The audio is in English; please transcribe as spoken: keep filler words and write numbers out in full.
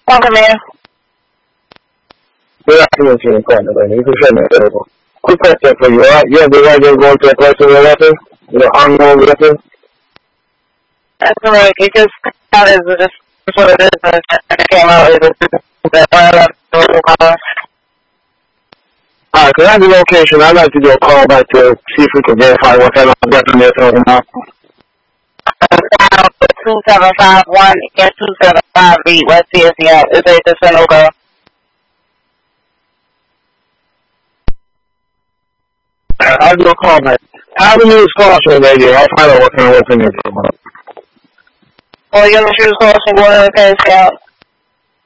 Welcome in. Good afternoon to you, partner. You can show me available. Quick question for you, alright? You have the right to go to a place with a weapon? With an armed weapon? That's correct. It just out as just what it is, and it came out as a that car. Alright, can I have the location? I'd like to do a call back to see if we can verify what kind of weapon they're talking about. two seven five one and two seven five eight West P S C. Is it the Sanogo? I'll do a call back. Avenue is caution radio. I'll find out what kind of weapon you're talking about. Well, you're the shoes caution, go ahead and pass out.